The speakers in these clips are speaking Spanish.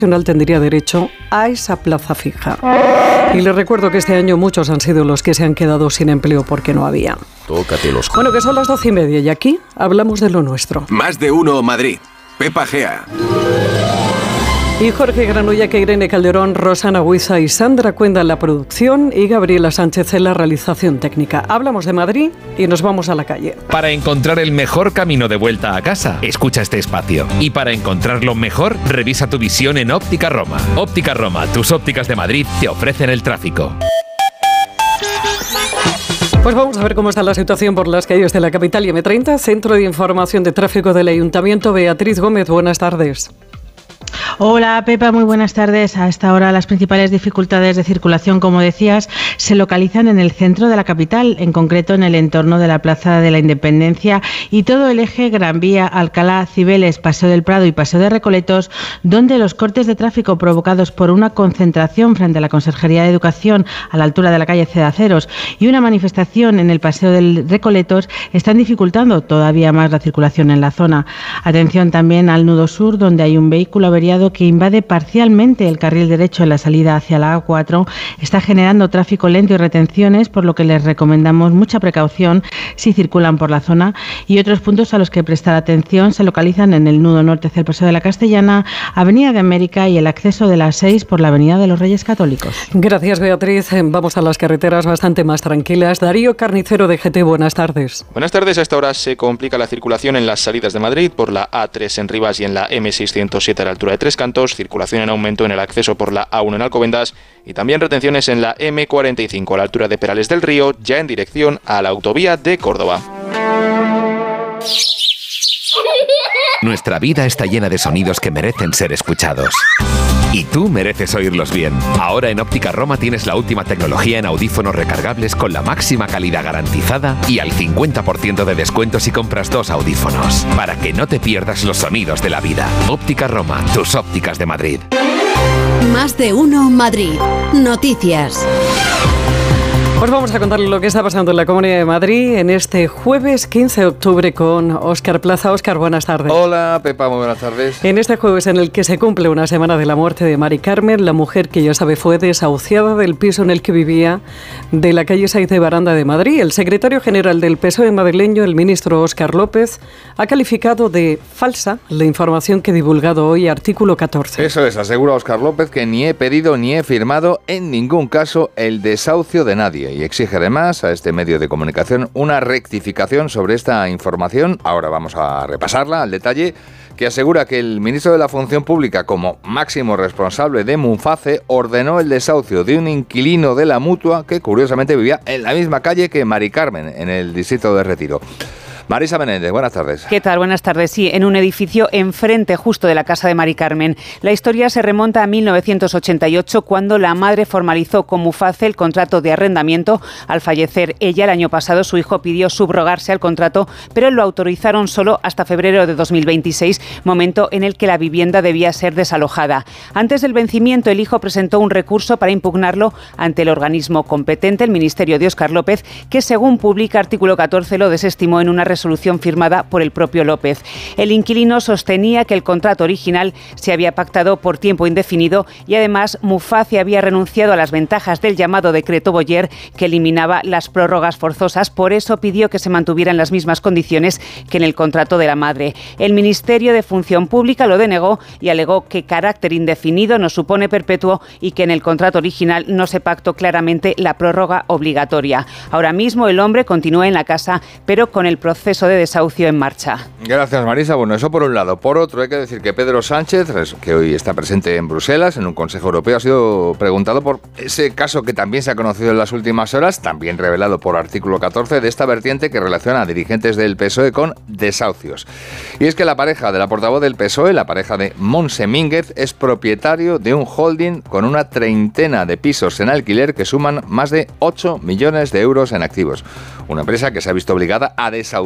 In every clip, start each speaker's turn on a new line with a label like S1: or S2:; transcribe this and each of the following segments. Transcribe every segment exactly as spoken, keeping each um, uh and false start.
S1: tendría derecho a esa plaza fija. Y les recuerdo que este año muchos han sido los que se han quedado sin empleo porque no había.
S2: Tócate los...
S1: Bueno, que son las doce y media y aquí hablamos de lo nuestro.
S3: Más de uno Madrid. Pepa Gea.
S1: Y Jorge Granulla, que Irene Calderón, Rosana Huiza y Sandra Cuenda en la producción y Gabriela Sánchez en la realización técnica. Hablamos de Madrid y nos vamos a la calle.
S4: Para encontrar el mejor camino de vuelta a casa, escucha este espacio. Y para encontrarlo mejor, revisa tu visión en Óptica Roma. Óptica Roma, tus ópticas de Madrid te ofrecen el tráfico.
S1: Pues vamos a ver cómo está la situación por las calles de la capital y eme treinta, Centro de Información de Tráfico del Ayuntamiento. Beatriz Gómez, buenas tardes.
S5: Hola Pepa, muy buenas tardes. A esta hora las principales dificultades de circulación, como decías, se localizan en el centro de la capital, en concreto en el entorno de la Plaza de la Independencia y todo el eje Gran Vía, Alcalá, Cibeles, Paseo del Prado y Paseo de Recoletos, donde los cortes de tráfico provocados por una concentración frente a la Conserjería de Educación a la altura de la calle Cedaceros y una manifestación en el Paseo del Recoletos están dificultando todavía más la circulación en la zona. Atención también al nudo sur, donde hay un vehículo averiado que invade parcialmente el carril derecho en la salida hacia la A cuatro, está generando tráfico lento y retenciones, por lo que les recomendamos mucha precaución si circulan por la zona. Y otros puntos a los que prestar atención se localizan en el nudo norte hacia el Paseo de la Castellana, Avenida de América y el acceso de la A seis por la Avenida de los Reyes Católicos.
S1: Gracias, Beatriz. Vamos a las carreteras bastante más tranquilas. Darío Carnicero, de G T, buenas tardes.
S6: Buenas tardes. A esta hora se complica la circulación en las salidas de Madrid por la A tres en Rivas y en la eme seiscientos siete a la altura de Tres Cantos, circulación en aumento en el acceso por la A uno en Alcobendas y también retenciones en la eme cuarenta y cinco a la altura de Perales del Río, ya en dirección a la autovía de Córdoba.
S4: Nuestra vida está llena de sonidos que merecen ser escuchados. Y tú mereces oírlos bien. Ahora en Óptica Roma tienes la última tecnología en audífonos recargables con la máxima calidad garantizada y al cincuenta por ciento de descuento si compras dos audífonos. Para que no te pierdas los sonidos de la vida. Óptica Roma, tus ópticas de Madrid.
S7: Más de uno Madrid. Noticias.
S1: Pues vamos a contarle lo que está pasando en la Comunidad de Madrid en este jueves quince de octubre con Óscar Plaza. Óscar, buenas tardes.
S8: Hola, Pepa, muy buenas tardes.
S1: En este jueves en el que se cumple una semana de la muerte de Mari Carmen, la mujer que ya sabe fue desahuciada del piso en el que vivía de la calle Sáiz de Baranda de Madrid. El secretario general del P S O E madrileño, el ministro Óscar López, ha calificado de falsa la información que ha divulgado hoy Artículo catorce.
S8: Eso es, asegura Óscar López que ni he pedido ni he firmado en ningún caso el desahucio de nadie. Y exige además a este medio de comunicación una rectificación sobre esta información. Ahora vamos a repasarla al detalle, que asegura que el ministro de la Función Pública, como máximo responsable de Munface, ordenó el desahucio de un inquilino de la Mutua que curiosamente vivía en la misma calle que Mari Carmen, en el distrito de Retiro. Marisa Menéndez, buenas tardes.
S9: ¿Qué tal? Buenas tardes. Sí, en un edificio enfrente justo de la casa de Mari Carmen. La historia se remonta a mil novecientos ochenta y ocho, cuando la madre formalizó con Munface el contrato de arrendamiento. Al fallecer ella el año pasado, su hijo pidió subrogarse al contrato, pero lo autorizaron solo hasta febrero de dos mil veintiséis, momento en el que la vivienda debía ser desalojada. Antes del vencimiento, el hijo presentó un recurso para impugnarlo ante el organismo competente, el Ministerio de Óscar López, que según publica Artículo catorce lo desestimó en una resolución firmada por el propio López. El inquilino sostenía que el contrato original se había pactado por tiempo indefinido y además Munface había renunciado a las ventajas del llamado decreto Boyer, que eliminaba las prórrogas forzosas. Por eso pidió que se mantuvieran las mismas condiciones que en el contrato de la madre. El Ministerio de Función Pública lo denegó y alegó que carácter indefinido no supone perpetuo y que en el contrato original no se pactó claramente la prórroga obligatoria. Ahora mismo el hombre continúa en la casa, pero con el proceso proceso de desahucio en marcha.
S8: Gracias, Marisa. Bueno, eso por un lado. Por otro, hay que decir que Pedro Sánchez, que hoy está presente en Bruselas, en un Consejo Europeo, ha sido preguntado por ese caso que también se ha conocido en las últimas horas, también revelado por Artículo catorce, de esta vertiente que relaciona a dirigentes del P S O E con desahucios. Y es que la pareja de la portavoz del P S O E, la pareja de Montse Mínguez, es propietario de un holding con una treintena de pisos en alquiler que suman más de ocho millones de euros en activos. Una empresa que se ha visto obligada a desahuciar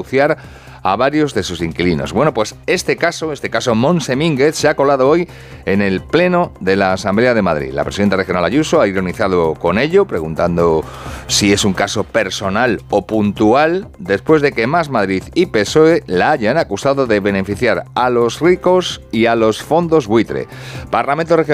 S8: desahuciar a varios de sus inquilinos. Bueno, pues este caso, este caso Montse Mínguez, se ha colado hoy en el Pleno de la Asamblea de Madrid. La presidenta regional Ayuso ha ironizado con ello, preguntando si es un caso personal o puntual, después de que Más Madrid y P S O E la hayan acusado de beneficiar a los ricos y a los fondos buitre. Parlamento Regional